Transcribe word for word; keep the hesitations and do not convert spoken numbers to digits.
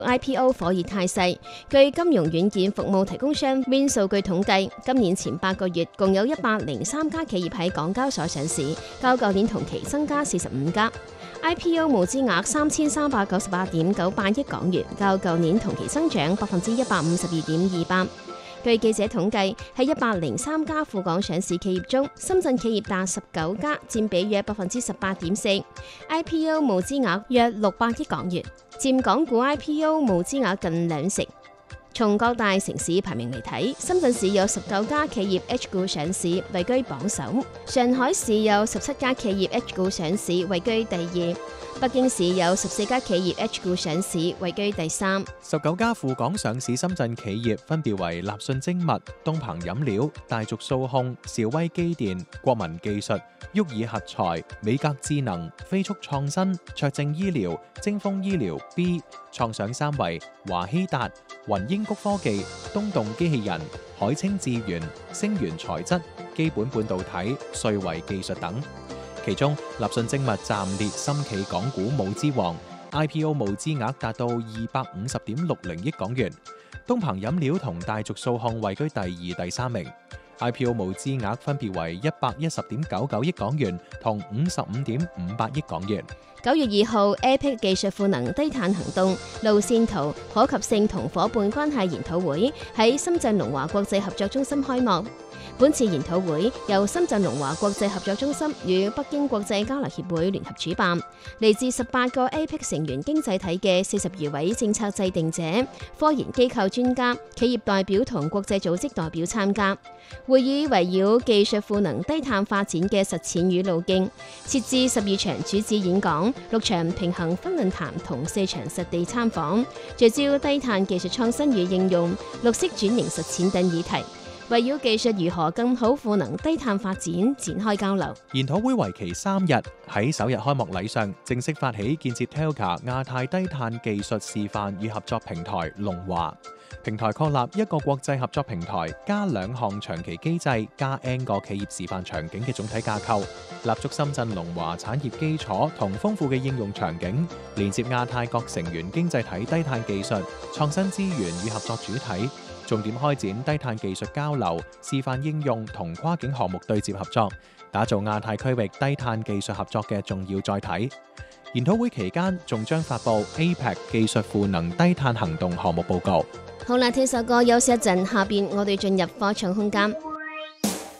I P O 火熱態勢。據金融軟件服務提供商 Win 數據統計，今年前八個月共有一百零三家企業喺港交所上市，較舊年同期增加四十五家。I P O 募資額三千三百九十八點九八億港元，較舊年同期增長百分之一百五十二點二八。據記者統計，喺一百零三家赴港上市企業中，深圳企業達十九家，佔比約百分之十八點四。I P O 募資額約六百億港元，佔港股 I P O 募資額近兩成。從各大城市排名嚟睇，深圳市有十九家企業 H 股上市，位居榜首；上海市有十七家企業 H 股上市，位居第二；北京市有十四家企業 H 股上市，位居第三。 十九家赴港上市深圳企業分別為立訊精密、東鵬飲料、大族數控、兆威機電、國民技術、沃爾核材、美格智能、飛速創新、卓正醫療、精鋒醫療 B、創想三維、華希達、雲英谷科技、東動機器人、海清智源、星源材質、基本半導體、瑞維技術等。其中，立訊精密暫列深企港股募資王 ，I P O 募資額達到二百五十點六零億港元。東鵬飲料同大族數控位居第二、第三名。I P O 募資額分別為一百一十點九九億港元同五十五點五八億港元。 九月二號 ，A P E C 技術賦能低碳行動路線圖可及性同夥伴關係研討會喺深圳龍華國際合作中心開幕。本次研討會由深圳龍華國際合作中心與北京國際交流協會聯合主辦，嚟自十八個 A P E C 成員經濟體嘅四十餘位政策制定者、科研機構專家、企業代表同國際組織代表參加。會議圍繞技術賦能低碳發展嘅實踐與路徑，設置十二場主旨演講、六場平衡分論壇同四場實地參訪，聚焦低碳技術創新與應用、綠色轉型實踐等議題。圍繞技術如何更好賦能低碳發展展開交流。 研討會為期三日，喺首日開幕禮上正式發起建設 Telca 亞太低碳技術示範與合作平台龍華。平台確立一個國際合作平台加兩項長期機制加 N 個企業示範場景嘅總體架構，立足深圳龍華產業基礎同豐富嘅應用場景，連接亞太各成員經濟體低碳技術、創新資源與合作主體。重點開展低碳技術交流、示範應用同跨境項目對接合作，打造亞太區域低碳技術合作嘅重要載體。研討會期間仲將發布 A P E C 技術賦能低碳行動項目報告。 好啦，聽首歌休息一陣，下邊我哋進入科創空間。